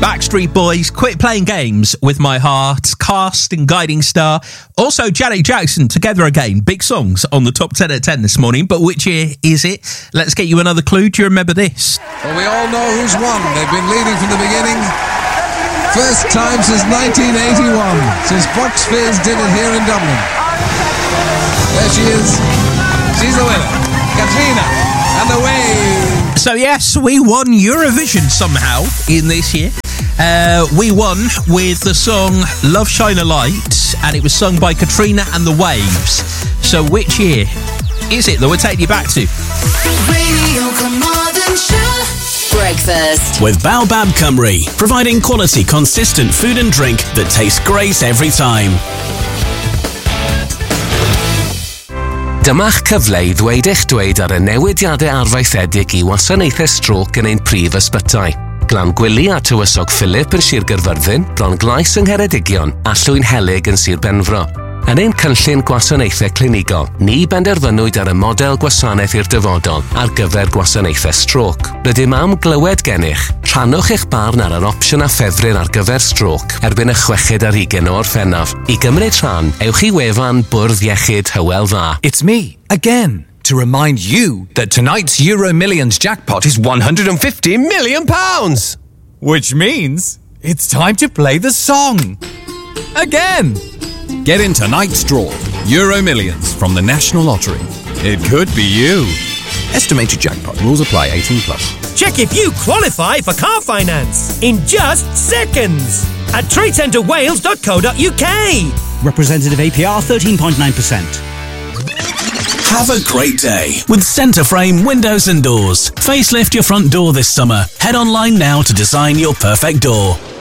Backstreet Boys, Quit Playing Games with My Heart, Cast and Guiding Star. Also, Janet Jackson, Together Again. Big songs on the top 10 at 10 this morning. But which year is it? Let's get you another clue. Do you remember this? Well, we all know who's won. They've been leading from the beginning. First time since 1981, since Fox Fizz did it here in Dublin. There she is. She's the winner. Katrina and the Waves. So yes, we won Eurovision somehow in this year. We won with the song Love Shine a Light, and it was sung by Katrina and the Waves. So which year is it that we're taking you back to? Radio Carmarthenshire. Breakfast with Baobab Cymru, providing quality, consistent food and drink that tastes great every time. Dyma'ch cyfle I ddweud eich dweud ar y newidiadau arfaethedig I wasanaethau stroc yn ein prif ysbytai. Glan Gwili a Tywysog Philip yn Sir Gaerfyrddin, bron Glais yng Ngheredigion a Llwyn Helyg yn Sir Benfro. Yn ein cynllun gwasanaethau clinigol, ni benderfynwyd ar y model gwasanaeth i'r dyfodol ar gyfer gwasanaethau stroc. Rydym am glywed gennych, rhannwch eich barn ar yr opsiwn a ffefryn ar gyfer stroc erbyn y 6 o Orffennaf. I gymryd rhan, ewch I wefan Bwrdd Iechyd Hywel Dda. It's me, again, to remind you that tonight's Euro Millions jackpot is £150 million! Which means it's time to play the song. Again! Get in tonight's draw, Euro Millions from the National Lottery. It could be you. Estimated jackpot. Rules apply. 18+. Check if you qualify for car finance in just seconds at tradecentrewales.co.uk. Representative APR 13.9%. Have a great day with Centreframe Windows and Doors. Facelift your front door this summer. Head online now to design your perfect door.